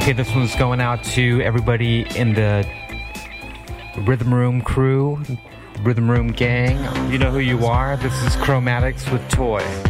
Okay, this one's going out to everybody in the Rhythm Room crew, Rhythm Room gang. You know who you are. This is Chromatics with Toy.